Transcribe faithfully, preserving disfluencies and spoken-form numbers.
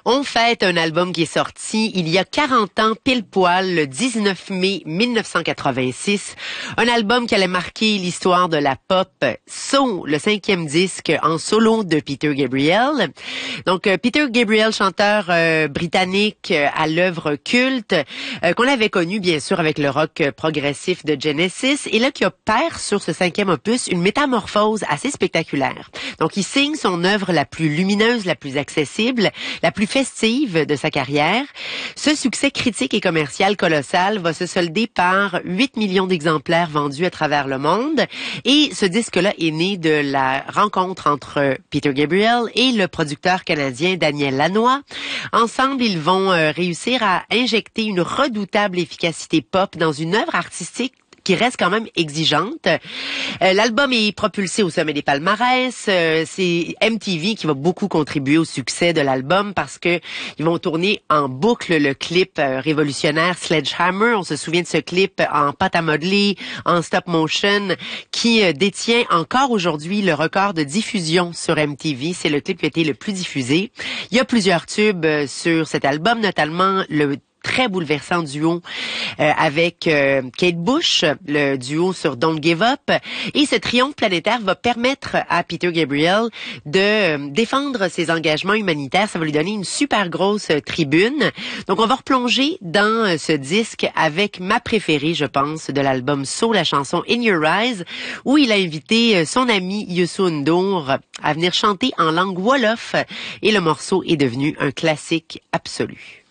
On fête un album qui est sorti il y a quarante ans, pile poil, le dix-neuf mai mille neuf cent quatre-vingt-six. Un album qui allait marquer l'histoire de la pop, So, le cinquième disque en solo de Peter Gabriel. Donc, euh, Peter Gabriel, chanteur euh, britannique euh, à l'œuvre culte, euh, qu'on avait connu bien sûr avec le rock euh, progressif de Genesis, et là qui opère sur ce cinquième opus une métamorphose assez spectaculaire. Donc, il signe son œuvre la plus lumineuse, la plus accessible, la plus festive de sa carrière. Ce succès critique et commercial colossal va se solder par huit millions d'exemplaires vendus à travers le monde. Et ce disque-là est né de la rencontre entre Peter Gabriel et le producteur canadien Daniel Lanois. Ensemble, ils vont euh, réussir à injecter une redoutable efficacité pop dans une œuvre artistique qui reste quand même exigeante. Euh, l'album est propulsé au sommet des palmarès. Euh, c'est M T V qui va beaucoup contribuer au succès de l'album parce que ils vont tourner en boucle le clip euh, révolutionnaire Sledgehammer. On se souvient de ce clip en pâte à modeler, en stop motion, qui euh, détient encore aujourd'hui le record de diffusion sur M T V. C'est le clip qui a été le plus diffusé. Il y a plusieurs tubes euh, sur cet album, notamment le très bouleversant duo euh, avec euh, Kate Bush, le duo sur Don't Give Up. Et ce triomphe planétaire va permettre à Peter Gabriel de euh, défendre ses engagements humanitaires. Ça va lui donner une super grosse euh, tribune. Donc, on va replonger dans euh, ce disque avec ma préférée, je pense, de l'album So, la chanson In Your Eyes, où il a invité euh, son ami Youssou N'Dour à venir chanter en langue wolof. Et le morceau est devenu un classique absolu.